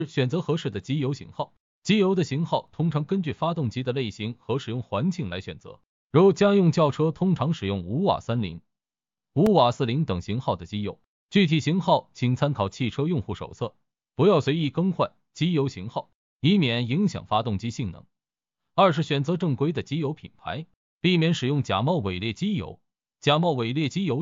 选择合适的机油型号。机油的型号通常根据发动机的类型和使用环境来选择，如家用轿车通常使用5瓦30、5瓦40等型号的机油，具体型号请参考汽车用户手册，不要随意更换机油型号，以免影响发动机性能。2是选择正规的机油品牌，避免使用假冒伪劣机油。假冒伪劣机油